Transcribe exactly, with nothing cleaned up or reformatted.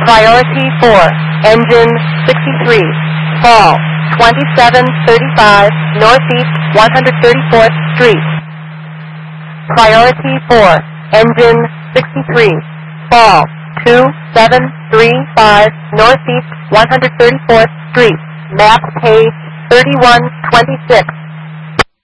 Priority four, engine sixty-three, fall twenty-seven thirty-five Northeast one hundred thirty-fourth Street. Priority four, engine sixty-three, fall two seven three five Northeast one hundred thirty-fourth Street, map page thirty-one twenty-six.